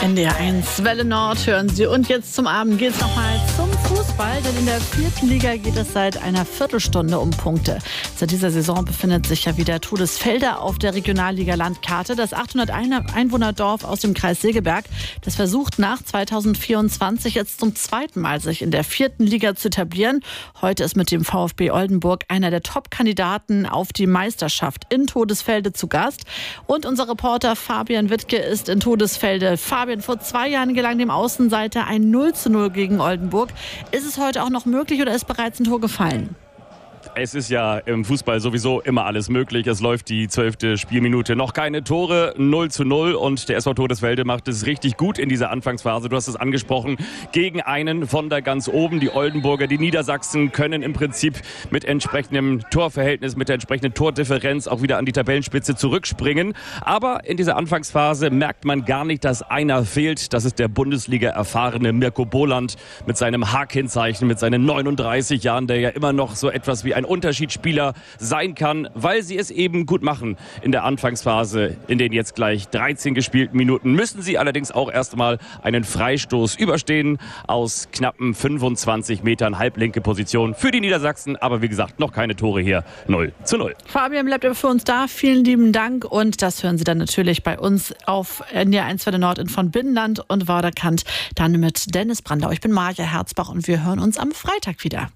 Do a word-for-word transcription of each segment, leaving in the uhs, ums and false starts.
N D R eins Welle Nord hören Sie. Und jetzt zum Abend geht es nochmal zum Fußball, denn in der vierten Liga geht es seit einer Viertelstunde um Punkte. Seit dieser Saison befindet sich ja wieder Todesfelder auf der Regionalliga-Landkarte. Das achthundert Einwohner-Dorf aus dem Kreis Segeberg, das versucht nach zweitausendvierundzwanzig jetzt zum zweiten Mal sich in der vierten Liga zu etablieren. Heute ist mit dem VfB Oldenburg einer der Top-Kandidaten auf die Meisterschaft in Todesfelde zu Gast. Und unser Reporter Fabian Wittke ist in Todesfelde. Fabian, vor zwei Jahren gelang dem Außenseiter ein null zu null gegen Oldenburg. Ist es heute auch noch möglich oder ist bereits ein Tor gefallen? Es ist ja im Fußball sowieso immer alles möglich. Es läuft die zwölfte Spielminute. Noch keine Tore, null zu null. Und der S V Todesfelde macht es richtig gut in dieser Anfangsphase. Du hast es angesprochen, gegen einen von da ganz oben. Die Oldenburger, die Niedersachsen können im Prinzip mit entsprechendem Torverhältnis, mit der entsprechenden Tordifferenz auch wieder an die Tabellenspitze zurückspringen. Aber in dieser Anfangsphase merkt man gar nicht, dass einer fehlt. Das ist der Bundesliga-erfahrene Mirko Boland mit seinem H-Kennzeichen, mit seinen neununddreißig Jahren, der ja immer noch so etwas wie ein Unterschiedsspieler sein kann, weil sie es eben gut machen in der Anfangsphase. In den jetzt gleich dreizehn gespielten Minuten müssen sie allerdings auch erstmal einen Freistoß überstehen aus knappen fünfundzwanzig Metern, halblinke Position für die Niedersachsen. Aber wie gesagt, noch keine Tore hier. null zu null. Fabian bleibt aber für uns da. Vielen lieben Dank. Und das hören Sie dann natürlich bei uns auf N D R eins Welle Nord in von Binnenland und Vorderkant. Dann mit Dennis Brandau. Ich bin Maja Herzbach und wir hören uns am Freitag wieder.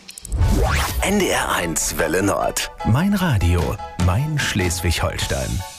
N D R eins Welle Nord. Mein Radio, mein Schleswig-Holstein.